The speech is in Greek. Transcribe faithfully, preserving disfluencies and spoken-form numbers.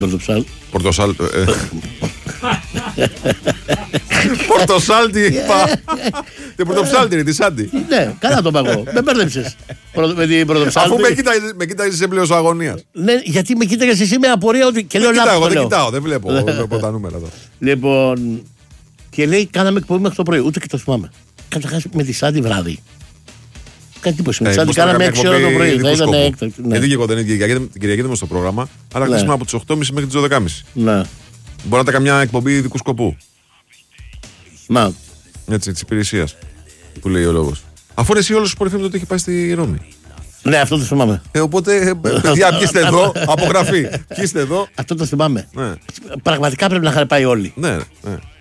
Πορτοσάλ. Πορτοσάλ. Πορτοσάλ τι είπα. Την πορτοψάλτη, τη Σάντι. Ναι, καλά το παγώ. Με μπέρδεψες με την πορτοψάλτη. Αφού με κοίταγες σε πλέον αγωνίας. Ναι, γιατί με κοίταγες εσύ με απορία ότι. Και λέω να δεν κοιτάω, δεν βλέπω τα νούμερα εδώ. Λοιπόν. Και λέει, κάναμε εκπομπή μέχρι το πρωί. Ούτε και το θυμάμαι. Καταρχάς με τη Σάντι βράδυ. Κάτι τύπωση. Με τη Σάντι κάναμε έξι ώρα το πρωί. Θα ήταν έκτακτη. Γιατί και εγώ δεν είναι την Κυριακή δεν στο πρόγραμμα, αλλά κλείσουμε από τις οκτώ και μισή μέχρι τις δώδεκα και μισή. Ναι. Μπορεί να τα καμιά εκπομπή ειδικού σκοπού. Να. Έτσι, της υπηρεσίας που λέει ο λόγος. Αφού εσύ όλος ο Σπορεφήμ τότε έχει πάει στη Ρώμη. Ναι, αυτό το θυμάμαι. Ε, οπότε, παιδιά, πιέστε εδώ, απογραφή. Πιέστε εδώ. Αυτό το θυμάμαι. Ναι. Πραγματικά πρέπει να είχαν πάει όλοι. Ναι, ναι.